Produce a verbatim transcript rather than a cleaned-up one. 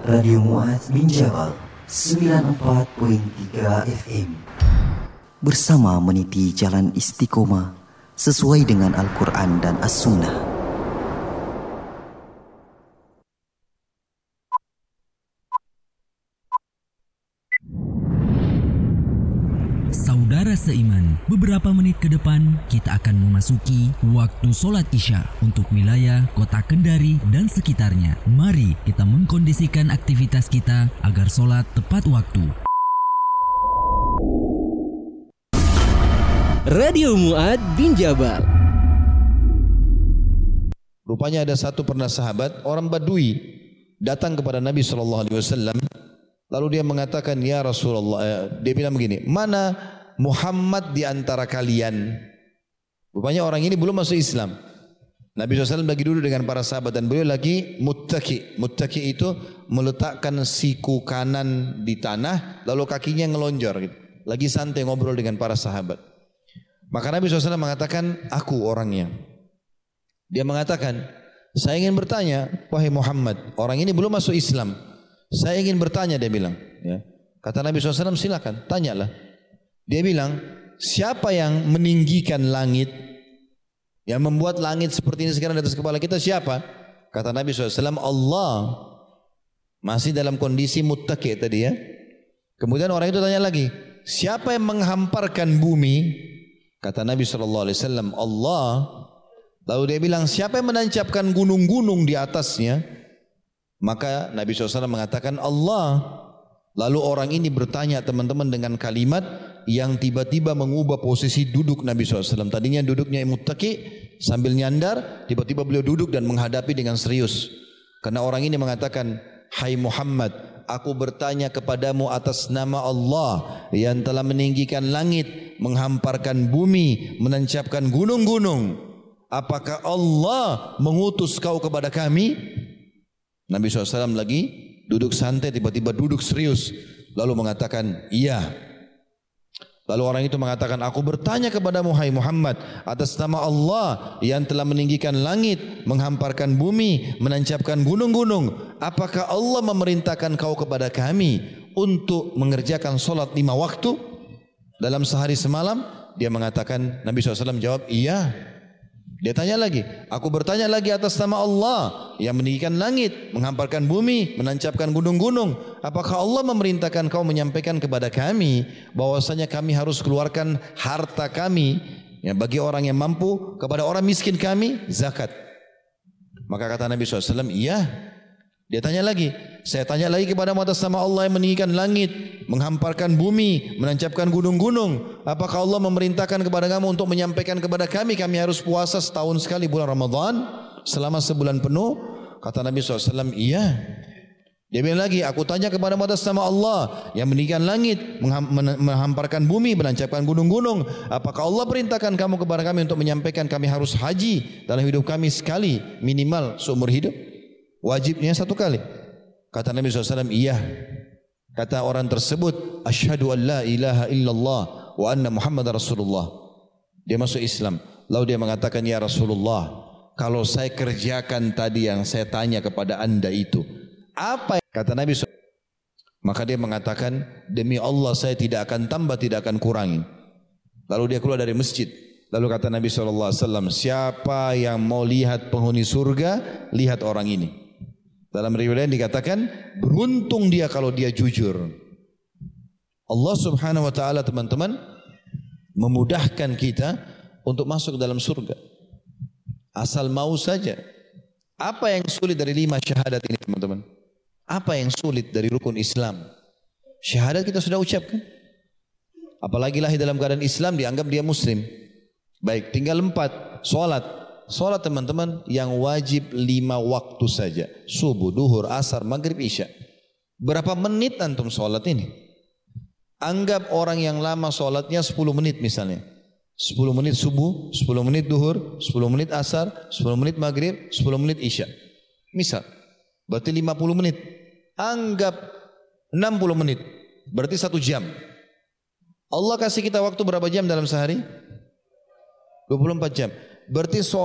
Radio Mu'adz bin Jabal sembilan puluh empat koma tiga F M. Bersama meniti jalan istiqomah sesuai dengan Al-Quran dan As-Sunnah. Saudara seiman, beberapa menit ke depan kita akan memasuki waktu sholat Isya untuk wilayah kota Kendari dan sekitarnya. Mari kita mengkondisikan aktivitas kita agar sholat tepat waktu. Radio Mu'adz bin Jabal. Rupanya ada satu pernah sahabat, orang Badui, datang kepada Nabi shallallahu alaihi wasallam. Lalu dia mengatakan, ya Rasulullah, dia bilang begini, mana Muhammad di antara kalian? Rupanya orang ini belum masuk Islam. Nabi shallallahu alaihi wasallam lagi duduk dengan para sahabat dan beliau lagi muttaki. Muttaki itu meletakkan siku kanan di tanah, lalu kakinya ngelonjor gitu. Lagi santai ngobrol dengan para sahabat. Maka Nabi shallallahu alaihi wasallam mengatakan, aku orangnya. Dia mengatakan, saya ingin bertanya, wahai Muhammad, orang ini belum masuk Islam. Saya ingin bertanya, dia bilang. Ya. Kata Nabi shallallahu alaihi wasallam, silakan, tanyalah. Dia bilang, siapa yang meninggikan langit? Yang membuat langit seperti ini sekarang di atas kepala kita siapa? Kata Nabi shallallahu alaihi wasallam, Allah. Masih dalam kondisi muttaki tadi ya. Kemudian orang itu tanya lagi, siapa yang menghamparkan bumi? Kata Nabi shallallahu alaihi wasallam, Allah. Lalu dia bilang, siapa yang menancapkan gunung-gunung di atasnya? Maka Nabi shallallahu alaihi wasallam mengatakan Allah. Lalu orang ini bertanya teman-teman dengan kalimat yang tiba-tiba mengubah posisi duduk Nabi shallallahu alaihi wasallam. Tadinya duduknya muttaki sambil nyandar, tiba-tiba beliau duduk dan menghadapi dengan serius. Karena orang ini mengatakan, hai Muhammad, aku bertanya kepadamu atas nama Allah yang telah meninggikan langit, menghamparkan bumi, menancapkan gunung-gunung. Apakah Allah mengutus kau kepada kami? Nabi shallallahu alaihi wasallam lagi duduk santai, tiba-tiba duduk serius. Lalu mengatakan, iya. Lalu orang itu mengatakan, aku bertanya kepadamu hai Muhammad atas nama Allah yang telah meninggikan langit, menghamparkan bumi, menancapkan gunung-gunung. Apakah Allah memerintahkan kau kepada kami untuk mengerjakan solat lima waktu dalam sehari semalam? Dia mengatakan, Nabi shallallahu alaihi wasallam jawab, iya. Dia tanya lagi, aku bertanya lagi atas nama Allah yang meninggikan langit, menghamparkan bumi, menancapkan gunung-gunung. Apakah Allah memerintahkan kau menyampaikan kepada kami bahwasanya kami harus keluarkan harta kami ya, bagi orang yang mampu, kepada orang miskin kami zakat? Maka kata Nabi shallallahu alaihi wasallam, iya. Dia tanya lagi, saya tanya lagi kepadamu atas nama Allah yang meninggikan langit, menghamparkan bumi, menancapkan gunung-gunung. Apakah Allah memerintahkan kepada kamu untuk menyampaikan kepada kami, kami harus puasa setahun sekali bulan Ramadan selama sebulan penuh? Kata Nabi shallallahu alaihi wasallam, iya. Dia bilang lagi, aku tanya kepadamu atas nama Allah yang meninggikan langit, menghamparkan bumi, menancapkan gunung-gunung. Apakah Allah perintahkan kamu kepada kami untuk menyampaikan kami harus haji dalam hidup kami sekali minimal seumur hidup? Wajibnya satu kali. Kata Nabi shallallahu alaihi wasallam, iya. Kata orang tersebut, asyhadu an la ilaha illallah wa anna Muhammad Rasulullah. Dia masuk Islam. Lalu dia mengatakan, ya Rasulullah, kalau saya kerjakan tadi yang saya tanya kepada anda itu, apa? Kata Nabi shallallahu alaihi wasallam. Maka dia mengatakan, demi Allah saya tidak akan tambah, tidak akan kurangi. Lalu dia keluar dari masjid. Lalu kata Nabi shallallahu alaihi wasallam, siapa yang mau lihat penghuni surga, lihat orang ini. Dalam riwayat dikatakan, beruntung dia kalau dia jujur. Allah subhanahu wa ta'ala teman-teman memudahkan kita untuk masuk ke dalam surga. Asal mau saja. Apa yang sulit dari lima syahadat ini teman-teman? Apa yang sulit dari rukun Islam? Syahadat kita sudah ucapkan. Apalagi lahir dalam keadaan Islam dianggap dia muslim. Baik, tinggal empat, solat. Solat teman-teman yang wajib lima waktu saja. Subuh, duhur, asar, maghrib, isya. Berapa menit antum solat ini? Anggap orang yang lama solatnya sepuluh menit misalnya. sepuluh menit subuh, sepuluh menit duhur, sepuluh menit asar, sepuluh menit maghrib, sepuluh menit isya. Misal, berarti lima puluh menit. Anggap enam puluh menit, berarti satu jam. Allah kasih kita waktu berapa jam dalam sehari? dua puluh empat jam. Berarti